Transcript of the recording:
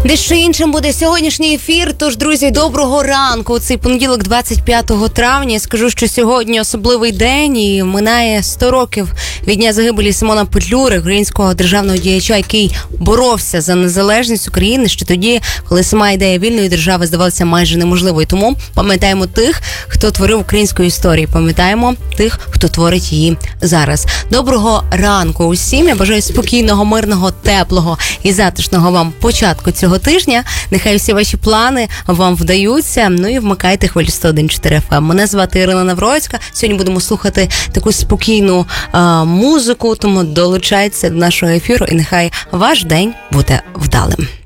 Дещо іншим буде сьогоднішній ефір. Тож, друзі, доброго ранку. У цей понеділок, 25 травня. Я скажу, що сьогодні особливий день і минає 100 років від дня загибелі Симона Петлюри, українського державного діяча, який боровся за незалежність України ще тоді, коли сама ідея вільної держави здавалася майже неможливою. Тому пам'ятаємо тих, хто творив українську історію. Пам'ятаємо тих, хто творить її зараз. Доброго ранку усім. Я бажаю спокійного, мирного, теплого і затишного вам початку цього тижня. Нехай всі ваші плани вам вдаються. Ну і вмикайте хвилю 101.4 FM. Мене звати Ірина Навроцька. Сьогодні будемо слухати таку спокійну музику, тому долучайтеся до нашого ефіру і нехай ваш день буде вдалим.